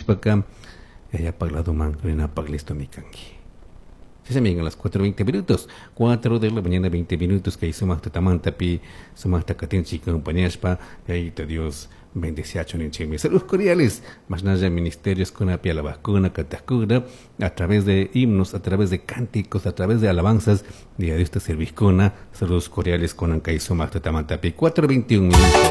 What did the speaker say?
nishpaka, ella paglado man, rena paglisto mi kangi. Se me a las 4:20 minutos, 4 de la mañana 20 minutos, que hizo más tamantapi, somos tacatín chica compañespa, y ahí te Dios bendeciacho en chimi. Saludos cordiales, más nada ministerios con la la vacuna, catacura, a través de himnos, a través de cánticos, a través de alabanzas, de Dios te serviscona, saludos cordiales con Ancaizo más tamantapi, 4:21 minutos.